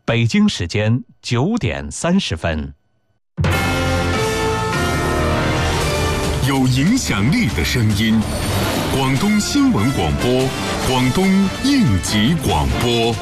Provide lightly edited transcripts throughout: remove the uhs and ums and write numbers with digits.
北京时间9点30分。 有影响力的声音，广东新闻广播，广东应急广播。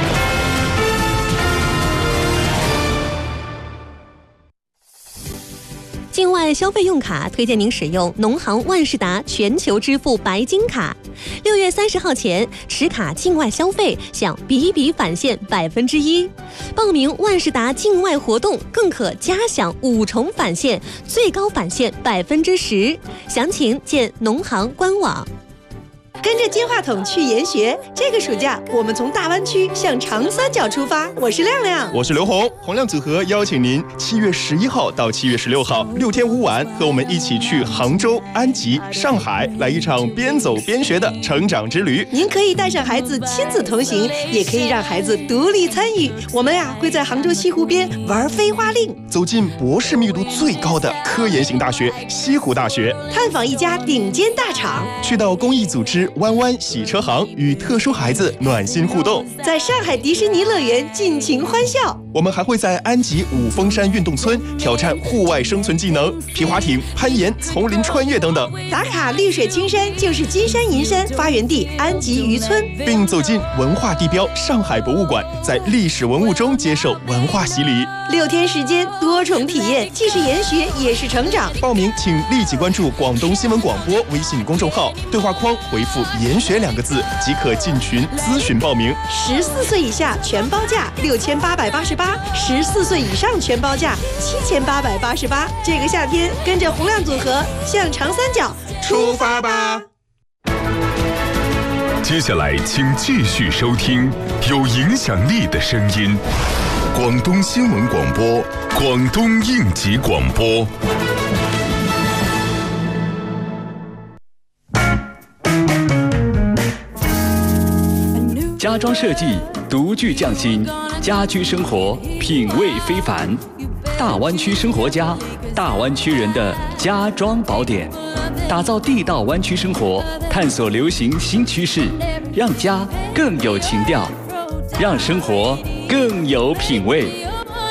境外消费用卡推荐您使用农行万事达全球支付白金卡。6月30号前持卡境外消费享笔笔返现1%，报名万事达境外活动更可加享5重返现，最高返现10%。详情见农行官网。 跟着金话筒去研学，这个暑假我们从大湾区向长三角出发。我是亮亮， 我是刘红，洪亮组合邀请您7月11号到7月16号6天5晚，和我们一起去杭州、安吉、上海，来一场边走边学的成长之旅。 您可以带上孩子亲子同行，也可以让孩子独立参与。我们会在杭州西湖边玩飞花令， 走进博士密度最高的科研型大学西湖大学， 探访一家顶尖大厂， 去到公益组织弯弯洗车行，与特殊孩子暖心互动， 在上海迪士尼乐园尽情欢笑。 我们还会在安吉五峰山运动村挑战户外生存技能，皮划艇、攀岩、丛林穿越等等。 打卡绿水青山就是金山银山发源地安吉渔村， 并走进文化地标上海博物馆，在历史文物中接受文化洗礼。 6天时间，多重体验，既是研学也是成长。 报名请立即关注广东新闻广播微信公众号，对话框回复研学2个字即可进群咨询报名。 14岁以下全包价6888，14岁以上全包价7888。这个夏天跟着洪亮组合向长三角出发吧。 接下来请继续收听有影响力的声音，广东新闻广播，广东应急广播。 家装设计独具匠心，家居生活品味非凡。大湾区生活家，大湾区人的家装宝典，打造地道湾区生活，探索流行新趋势，让家更有情调，让生活更有品味。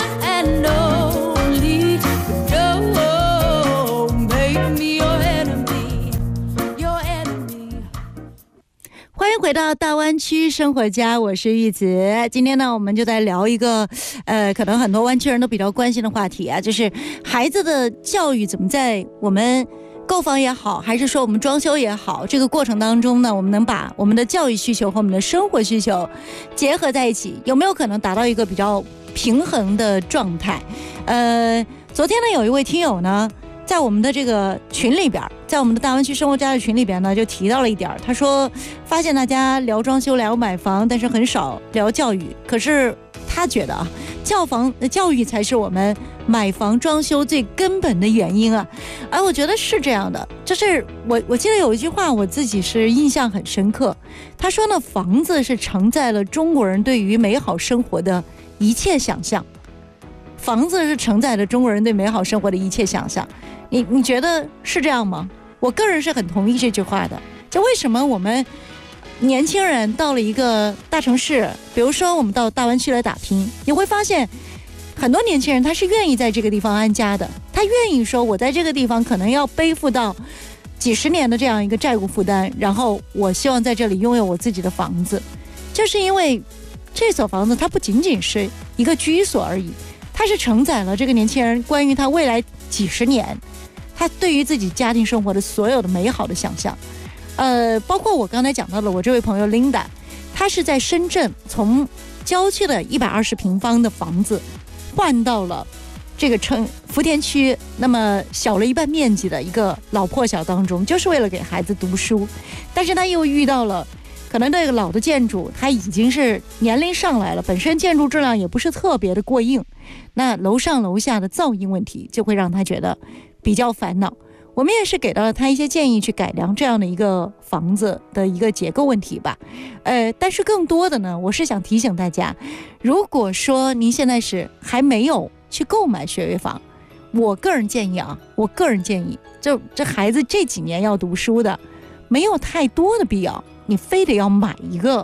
欢迎回到大湾区生活家，我是玉子。今天呢，我们就在聊一个可能很多湾区人都比较关心的话题啊，就是孩子的教育怎么在我们购房也好，还是说我们装修也好，这个过程当中呢，我们能把我们的教育需求和我们的生活需求结合在一起，有没有可能达到一个比较平衡的状态？昨天呢，有一位听友呢，在我们的这个群里边，在我们的大湾区生活家的群里边呢，就提到了一点，他说发现大家聊装修聊买房，但是很少聊教育。可是他觉得啊，教育才是我们买房装修最根本的原因啊。我觉得是这样的，就是我记得有一句话我自己是印象很深刻，他说呢，房子是承载了中国人对于美好生活的一切想象。房子是承载了中国人对美好生活的一切想象，你觉得是这样吗？我个人是很同意这句话的。就为什么我们年轻人到了一个大城市，比如说我们到大湾区来打拼，你会发现很多年轻人他是愿意在这个地方安家的，他愿意说我在这个地方可能要背负到几十年的这样一个债务负担，然后我希望在这里拥有我自己的房子，就是因为这所房子它不仅仅是一个居所而已，它是承载了这个年轻人关于他未来几十年他对于自己家庭生活的所有的美好的想象。包括我刚才讲到了我这位朋友 Linda， 她是在深圳从郊区的120平方的房子换到了这个福田区那么小了一半面积的一个老破小当中，就是为了给孩子读书。但是他又遇到了可能这个老的建筑它已经是年龄上来了，本身建筑质量也不是特别的过硬，那楼上楼下的噪音问题就会让他觉得比较烦恼。我们也是给到了他一些建议，去改良这样的一个房子的一个结构问题吧。但是更多的呢，我是想提醒大家，如果说您现在是还没有去购买学位房，我个人建议就这孩子这几年要读书的，没有太多的必要你非得要买一个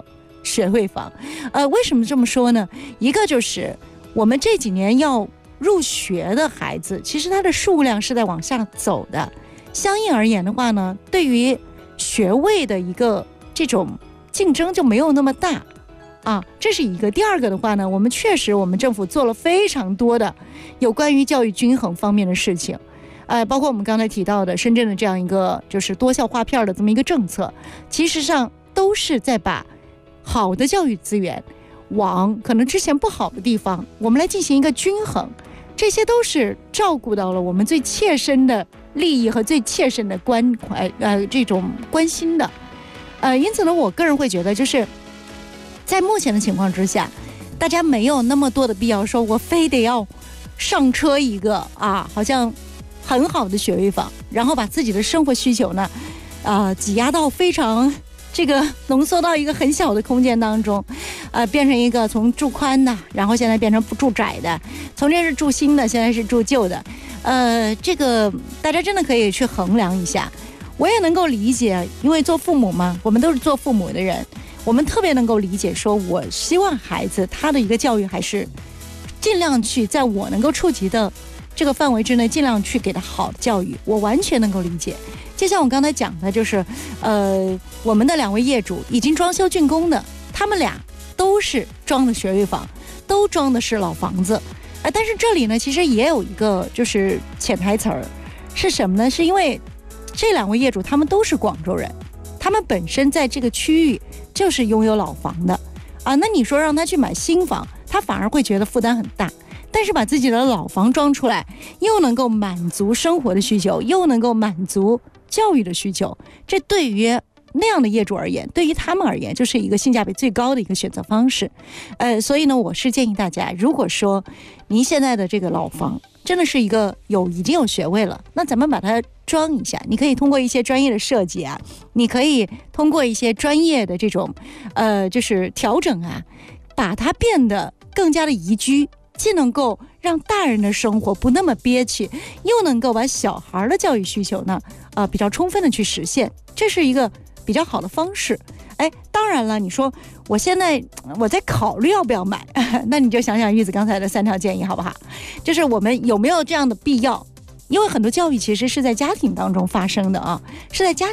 学位房。为什么这么说呢？一个就是我们这几年要入学的孩子，其实他的数量是在往下走的，相应而言的话呢，对于学位的一个这种竞争就没有那么大啊，这是一个。第二个的话呢，我们政府做了非常多的有关于教育均衡方面的事情，包括我们刚才提到的深圳的这样一个就是多校划片的这么一个政策，其实上都是在把好的教育资源往可能之前不好的地方，我们来进行一个均衡，这些都是照顾到了我们最切身的利益和最切身的这种关心的。因此呢，我个人会觉得就是在目前的情况之下，大家没有那么多的必要说我非得要上车一个好像很好的学位房，然后把自己的生活需求呢挤压到非常这个浓缩到一个很小的空间当中，变成一个从住宽的，然后现在变成住窄的，从前是住新的，现在是住旧的。这个大家真的可以去衡量一下。我也能够理解，因为做父母嘛，我们都是做父母的人，我们特别能够理解，说我希望孩子他的一个教育还是尽量去在我能够触及的这个范围之内，尽量去给他好的教育，我完全能够理解。就像我刚才讲的，就是我们的2位业主已经装修竣工的，他们俩都是装的学位房，都装的是老房子。但是这里呢，其实也有一个就是潜台词儿，是什么呢？是因为这2位业主他们都是广州人，他们本身在这个区域就是拥有老房的那你说让他去买新房，他反而会觉得负担很大。但是把自己的老房装出来，又能够满足生活的需求，又能够满足教育的需求，这对于那样的业主而言，对于他们而言，就是一个性价比最高的一个选择方式。所以呢，我是建议大家，如果说您现在的这个老房真的是一个已经有学位了，那咱们把它装一下。你可以通过一些专业的设计你可以通过一些专业的这种就是调整把它变得更加的宜居，既能够让大人的生活不那么憋屈，又能够把小孩的教育需求呢比较充分的去实现，这是一个比较好的方式。当然了，你说我现在我在考虑要不要买那你就想想玉子刚才的3条建议好不好？就是我们有没有这样的必要？因为很多教育其实是在家庭当中发生的是在家